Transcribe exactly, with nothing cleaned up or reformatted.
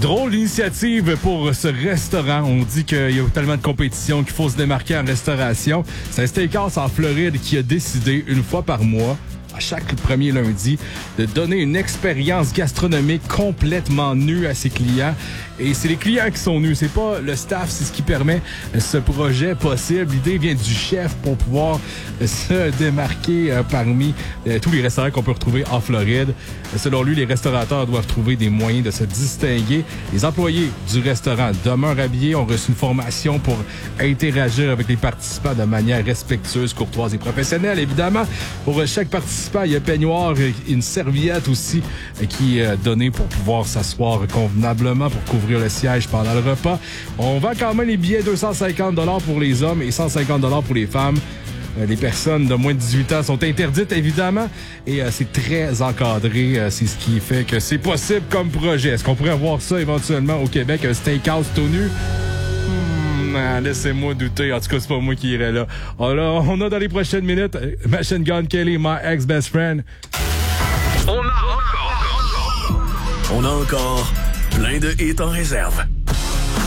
Drôle d'initiative pour ce restaurant. On dit qu'il y a tellement de compétition qu'il faut se démarquer en restauration. C'est un steakhouse en Floride qui a décidé, une fois par mois, à chaque premier lundi, de donner une expérience gastronomique complètement nue à ses clients. Et c'est les clients qui sont nus, c'est pas le staff, c'est ce qui permet ce projet possible. L'idée vient du chef pour pouvoir se démarquer euh, parmi euh, tous les restaurants qu'on peut retrouver en Floride. Selon lui, les restaurateurs doivent trouver des moyens de se distinguer. Les employés du restaurant demeurent habillés, ont reçu une formation pour interagir avec les participants de manière respectueuse, courtoise et professionnelle. Évidemment, pour chaque participant, il y a peignoir et une serviette aussi qui est donnée pour pouvoir s'asseoir convenablement pour couvrir le siège pendant le repas. On vend quand même les billets deux cent cinquante dollars pour les hommes et cent cinquante dollars pour les femmes. Les personnes de moins de dix-huit ans sont interdites, évidemment, et euh, c'est très encadré. Euh, c'est ce qui fait que c'est possible comme projet. Est-ce qu'on pourrait avoir ça éventuellement au Québec, un steakhouse tout nu? Hmm, ah, laissez-moi douter. En tout cas, c'est pas moi qui irais là. Alors, on a dans les prochaines minutes Machine Gun Kelly, My Ex-Best Friend. On a encore... On a encore plein de hits en réserve.